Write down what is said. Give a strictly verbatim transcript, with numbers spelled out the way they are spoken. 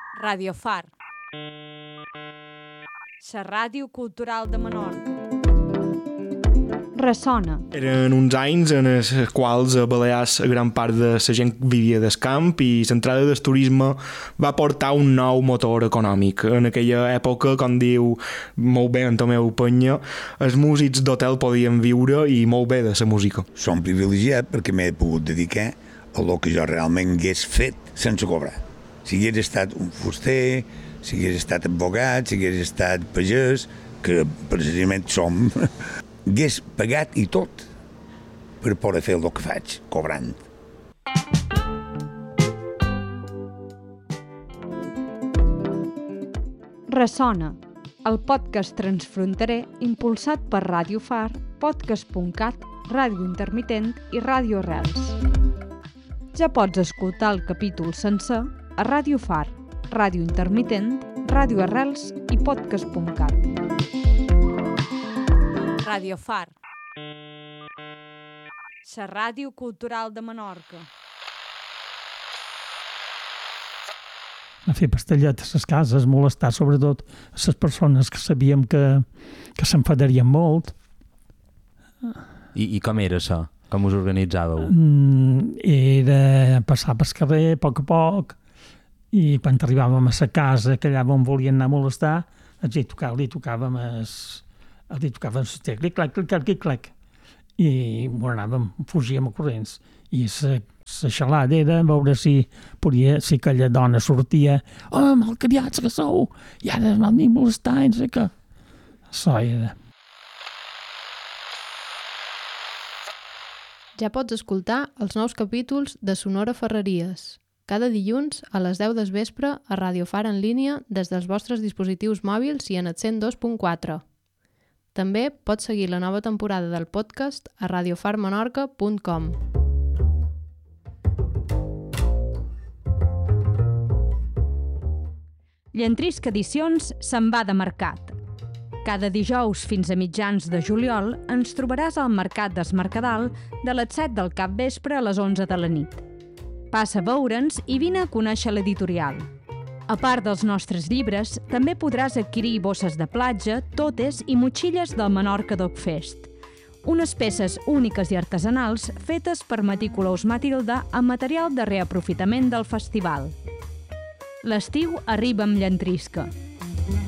Radio Far, la ràdio cultural de Menorca. Ressona. Eren uns anys en els quals a Balears gran part de la gent vivia del camp i l'entrada del turisme va portar un nou motor econòmic. En aquella època, com diu molt bé Antomeu Penya, els músics d'hotel podien viure i molt bé de la música. Som privilegiat perquè m'he pogut dedicar a el que jo realment hagués fet sense cobrar. Si hagués estat un fuster, si hagués estat advocat, si hagués estat pagès, que precisament som... hagués pagat i tot per poder fer el que faig, cobrant. Ressona, el podcast transfronterer impulsat per Ràdio Far, podcast punt cat, Ràdio Intermitent i Ràdio Arrels. Ja pots escoltar el capítol sencer a Ràdio Far, Ràdio Intermitent, Ràdio Arrels i podcast punt cat. Radio Far, la ràdio cultural de Menorca. A fer pastellet a les cases, molestar sobretot a les persones que sabíem que, que s'enfadarien molt. I, I com era això? Com us organitzàveu? Mm, era passar pel carrer a poc a poc i quan arribàvem a la casa, que allà on volien anar a molestar, els hi tocàvem, li tocàvem els... els hi tocaven les tecles, clac, clac, clac, clac, i bueno, anàvem, fugíem a corrents. I la xalada era veure si podia, si aquella dona sortia, oh, malcriats que sou, i ara m'han dit molestar, i no sé què. Això era. Ja pots escoltar els nous capítols de Sonora Ferreries, cada dilluns a les deu del vespre a Radio Far en línia des dels vostres dispositius mòbils i en el cent dos punt quatre. També pots seguir la nova temporada del podcast a radio far menorca punt com. Llentrisca Edicions se'n va de mercat. Cada dijous fins a mitjans de juliol ens trobaràs al Mercat des Mercadal de les set del capvespre a les onze de la nit. Passa a veure'ns i vine a conèixer l'editorial. A part dels nostres llibres, també podràs adquirir bosses de platja, totes i motxilles del Menorca Dog Fest. Unes peces úniques i artesanals fetes per Meticulous Matilda amb material de reaprofitament del festival. L'estiu arriba amb llentrisca.